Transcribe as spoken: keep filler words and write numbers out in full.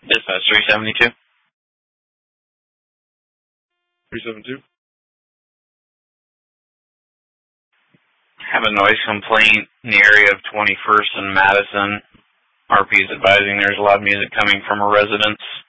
Dispatch three seventy-two. three seventy-two. Have a noise complaint in the area of twenty-first and Madison. R P is advising there's a lot of music coming from a residence.